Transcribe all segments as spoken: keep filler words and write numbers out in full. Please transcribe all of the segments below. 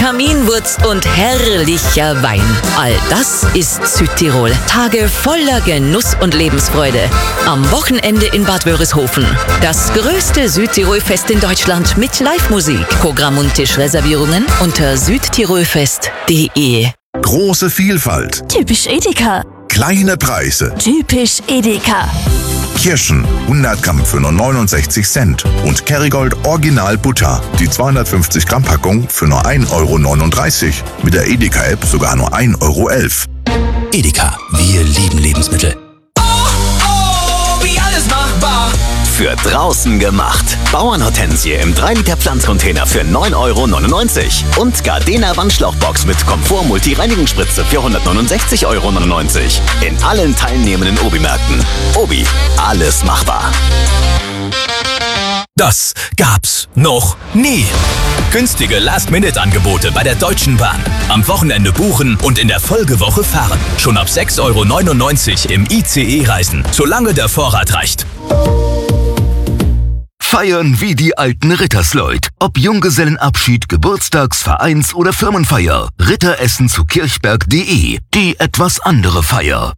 Kaminwurz und herrlicher Wein. All das ist Südtirol. Tage voller Genuss und Lebensfreude. Am Wochenende in Bad Wörishofen. Das größte Südtirol-Fest in Deutschland mit Live-Musik. Programm und Tischreservierungen unter südtirolfest punkt de. Große Vielfalt. Typisch Edeka. Kleine Preise. Typisch Edeka. Kirschen, hundert Gramm für nur neunundsechzig Cent. Und Kerrygold Original Butter, die zweihundertfünfzig Gramm Packung für nur ein Euro neununddreißig. Mit der Edeka-App sogar nur ein Euro elf. Edeka, wir lieben Lebensmittel. Oh, oh, wie alles machbar. Für draußen gemacht. Bauernhortensie im drei Liter Pflanzcontainer für neun Euro neunundneunzig. Und Gardena Wandschlauchbox mit Komfort Multi-Reinigungsspritze für hundertneunundsechzig Euro neunundneunzig. In allen teilnehmenden Obi-Märkten. Obi, alles machbar. Das gab's noch nie. Günstige Last-Minute-Angebote bei der Deutschen Bahn. Am Wochenende buchen und in der Folgewoche fahren. Schon ab sechs Euro neunundneunzig im I C E reisen, solange der Vorrat reicht. Feiern wie die alten Rittersleut. Ob Junggesellenabschied, Geburtstags-, Vereins- oder Firmenfeier. Ritteressen zu kirchberg punkt de. Die etwas andere Feier.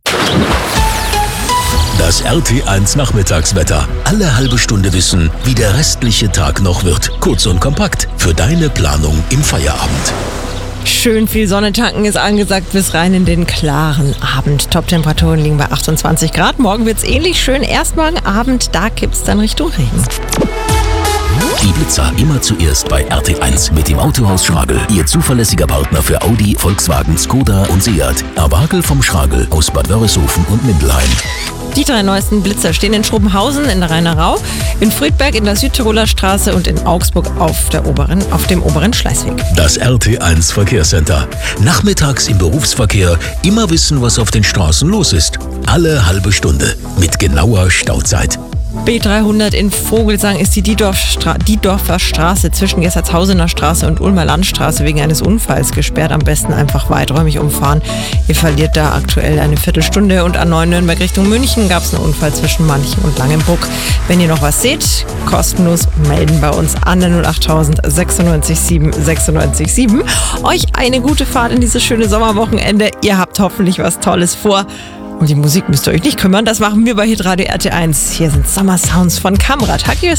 Das R T eins Nachmittagswetter. Alle halbe Stunde wissen, wie der restliche Tag noch wird. Kurz und kompakt für deine Planung im Feierabend. Schön viel Sonne tanken ist angesagt bis rein in den klaren Abend. Top-Temperaturen liegen bei achtundzwanzig Grad. Morgen wird's ähnlich schön. Erst morgen Abend, da kippt's dann Richtung Regen. Die Blitzer immer zuerst bei R T eins mit dem Autohaus Schragel. Ihr zuverlässiger Partner für Audi, Volkswagen, Skoda und Seat. Erwagel vom Schragel aus Bad Wörishofen und Mindelheim. Die drei neuesten Blitzer stehen in Schrobenhausen in der Rheinerau, in Friedberg in der Südtiroler Straße und in Augsburg auf, der oberen, auf dem oberen Schleißweg. Das R T eins Verkehrscenter. Nachmittags im Berufsverkehr immer wissen, was auf den Straßen los ist. Alle halbe Stunde mit genauer Stauzeit. B dreihundert in Vogelsang ist die Diedorfer Diedorfer Straße zwischen Gessertshausener Straße und Ulmer Landstraße wegen eines Unfalls gesperrt. Am besten einfach weiträumig umfahren. Ihr verliert da aktuell eine Viertelstunde. Und an neun Nürnberg Richtung München gab es einen Unfall zwischen Manchen und Langenbruck. Wenn ihr noch was seht, kostenlos melden bei uns an der null achttausend sechsundneunzig sieben sechsundneunzig sieben. Euch eine gute Fahrt in dieses schöne Sommerwochenende. Ihr habt hoffentlich was Tolles vor. Um die Musik müsst ihr euch nicht kümmern, das machen wir bei Hitradio R T eins. Hier sind Summer Sounds von Kamrat. Hug Yourself.